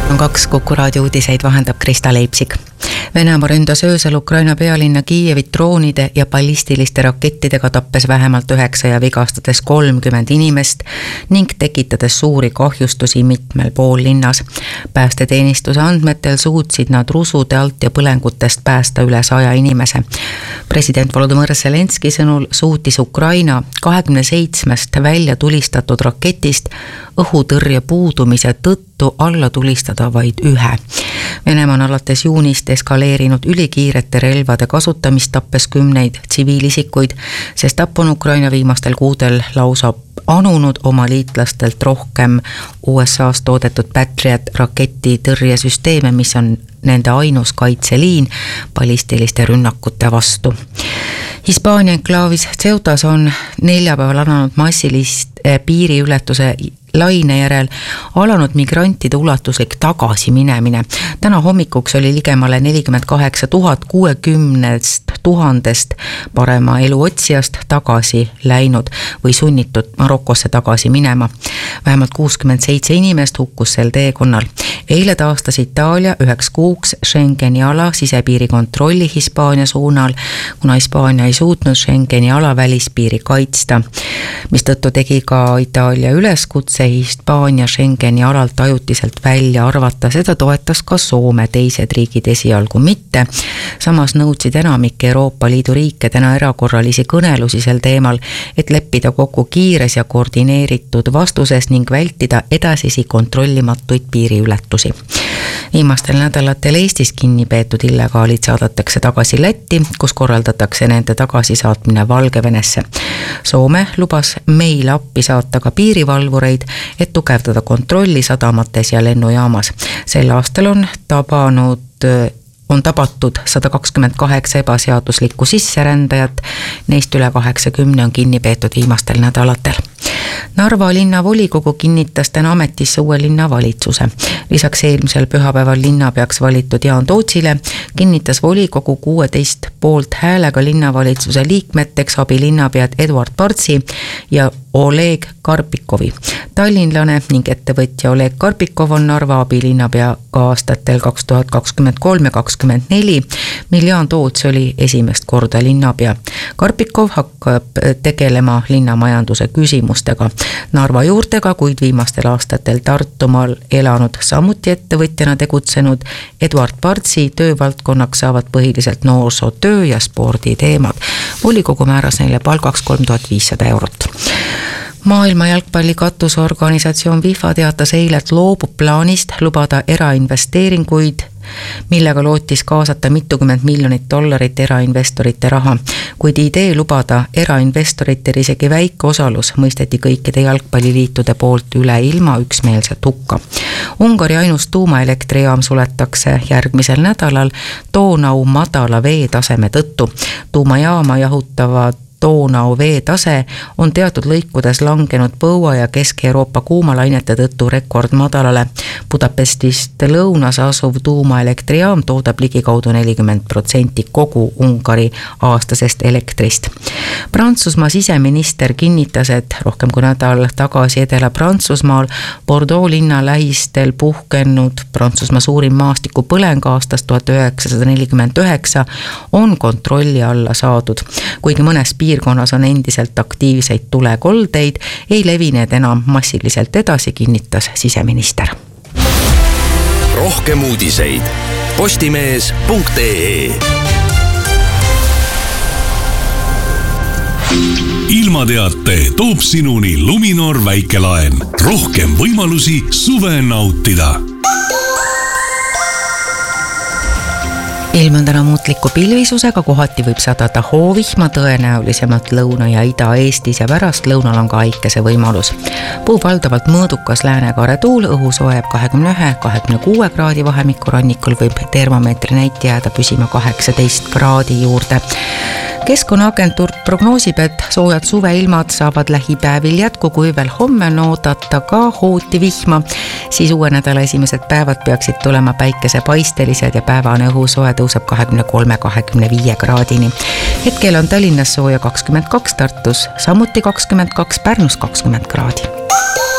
On 2 Kuku raadio uudiseid vahendab Krista Leipsik. Venemaa ründas öösel Ukraina pealinna Kiievit droonide ja ballistiliste rakettidega, tappes vähemalt 9 ja vigastades 30 inimest ning tekitades suuri kahjustusi mitmel pool linnas. Päästeteenistuse andmetel suutsid nad rusude alt ja põlengutest päästa üle 100 inimese. President Volodõmõr Zelenski sõnul suutis Ukraina 27 välja tulistatud raketist õhutõrje puudumise tõttu alla tulistada vaid 1. Venemaa on alates juunist eskaleerinud ülikiirete relvade kasutamist, tappes 10 tsiviilisikuid, sest on Ukraina viimastel kuudel lausa anunud oma liitlastelt rohkem USA's toodetud Patriot raketitõrjesüsteeme, mis on nende ainus kaitseliin ballistiliste rünnakute vastu. Hispaania enklaavis Ceutas on neljapäeval alanud massilist piiriületuse laine järel alanud migrantide ulatuslik tagasiminemine. Täna hommikuks oli ligemale 48 060 000 parema elu otsijast tagasi läinud või sunnitud Marokosse tagasi minema. Vähemalt 67 inimest hukkus sel teekonnal. Eile taastas Itaalia 1 kuuks Schengeni ala sisepiiri kontrolli Hispaania suunal, kuna Hispaania ei suutnud Schengeni ala välispiiri kaitsta, mistõttu tegi ka Itaalia üleskutse Hispaania Schengeni alalt ajutiselt välja arvata. Seda toetas ka Soome, teised riigid esialgu mitte. Samas nõudsid enamik Euroopa Liidu riike täna erakorralisi kõnelusi sel teemal, et leppida kokku kiires ja koordineeritud vastuses ning vältida edasisi kontrollimatuid piiriületusi. Viimastel nädalatel Eestis kinni peetud illegaalid saadetakse tagasi Lätti, kus korraldatakse nende tagasisaatmine Valgevenesse. Soome lubas meile appi saata ka piirivalvureid, et tugevdada kontrolli sadamates ja lennujaamas. Sel aastal on tabatud 128 ebaseaduslikku sisserändajat, neist üle 80 on kinni peetud viimastel nädalatel. Narva linnavolikogu kinnitas täna ametisse uue linnavalitsuse. Lisaks eelmisel pühapäeval linnapeaks valitud Jaan Tootsile kinnitas volikogu 16 poolt häälega linnavalitsuse liikmeteks abilinnapead Eduard Partsi ja Oleg Karpikovi. Tallinlane ning ettevõtja Oleg Karpikov on Narva abilinnapea ka aastatel 2023 ja 2024, mil Jaan Toots oli esimest korda linnapea. Karpikov hakkab tegelema linnamajanduse küsimustega Narva juurtega, kuid viimastel aastatel Tartumaal elanud, samuti ettevõtjana tegutsenud Eduard Partsi töövaldkonnaks saavad põhiliselt noorsootöö ja sporditeemad. Volikogu määras neile palgaks 3500 eurot. Maailma jalgpalli katusorganisatsioon FIFA teatas eile, et loobub plaanist lubada erainvesteeringuid, millega lootis kaasata mitukümmend miljonit dollarit erainvestorite raha. Kuid idee lubada erainvestoritel isegi väike osalus mõisteti kõikide jalgpalliliitude poolt üle ilma üksmeelset hukka. Ungari ainus tuumaelektrijaam suletakse järgmisel nädalal Donau madala veetaseme tõttu. Tuumajaama jahutavad Donau veetase on teatud lõikudes langenud Põua ja Kesk-Euroopa kuumalainete tõttu rekordmadalale. Budapestist lõunas asuv tuumaelektrijaam toodab ligikaudu 40% kogu Ungari aastasest elektrist. Prantsusmaa siseminister kinnitas, et rohkem kui nädal tagasi Edela-Prantsusmaal Bordeaux linna lähistel puhkenud Prantsusmaa suurim maastiku põleng aastast 1949 on kontrolli alla saadud. Kuigi mõnes piirkonnas on endiselt aktiivseid tulekoldeid, ei levi need enam massiliselt edasi, kinnitas siseminister. Rohkem uudiseid postimees.ee. Ilmateate toob sinuni Luminor väikelaen. Rohkem võimalusi suve nautida. Ilm on täna muutliku pilvisusega, kohati võib sadada hoovihma, tõenäolisemalt Lõuna- ja Ida-Eestis ja pärast lõunal on ka äikese võimalus. Puhub valdavalt mõõdukas läänekaare tuul, õhu soojab 21-26 kraadi vahemikku, rannikul võib termomeetri näit jääda püsima 18 kraadi juurde. Keskkonnaagentuur prognoosib, et soojad suveilmad saavad lähipäevil jätku, kui veel homme on oodata ka hooti vihma, siis uue nädala esimesed päevad peaksid tulema päikesepaistelised ja päevane õhusoe tõuseb 23-25 kraadini. Hetkel on Tallinnas sooja 22, Tartus samuti 22, Pärnus 20 kraadi.